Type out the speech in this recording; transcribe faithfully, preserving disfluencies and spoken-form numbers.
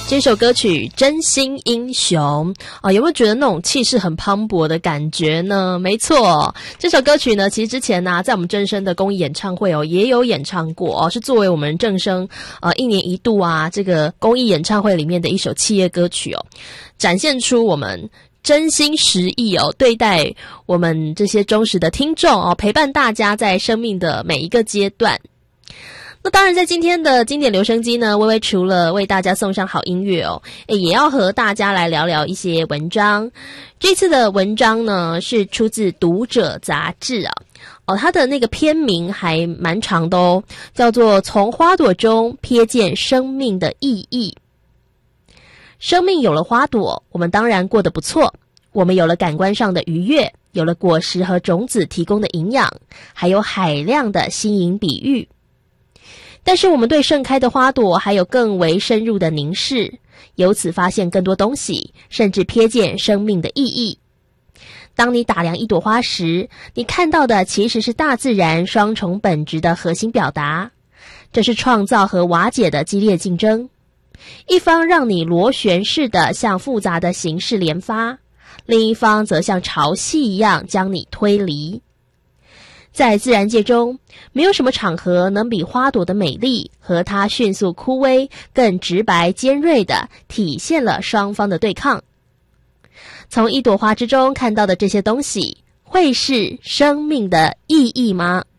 这首歌曲《真心英雄》啊，有没有觉得那种气势很磅礴的感觉呢？没错，这首歌曲呢，其实之前呢、啊，在我们正声的公益演唱会哦，也有演唱过哦，是作为我们正声呃一年一度啊这个公益演唱会里面的一首企业歌曲哦，展现出我们真心实意哦，对待我们这些忠实的听众哦，陪伴大家在生命的每一个阶段。那当然在今天的经典留声机呢，微微除了为大家送上好音乐哦，也要和大家来聊聊一些文章。这次的文章呢是出自读者杂志啊，哦，它的那个篇名还蛮长的哦，叫做从花朵中瞥见生命的意义。生命有了花朵，我们当然过得不错，我们有了感官上的愉悦，有了果实和种子提供的营养，还有海量的新颖比喻。但是我们对盛开的花朵还有更为深入的凝视，由此发现更多东西，甚至瞥见生命的意义。当你打量一朵花时，你看到的其实是大自然双重本质的核心表达，这是创造和瓦解的激烈竞争。一方让你螺旋式的向复杂的形式连发，另一方则像潮汐一样将你推离。在自然界中，没有什么场合能比花朵的美丽和它迅速枯萎更直白尖锐地体现了双方的对抗。从一朵花之中看到的这些东西，会是生命的意义吗？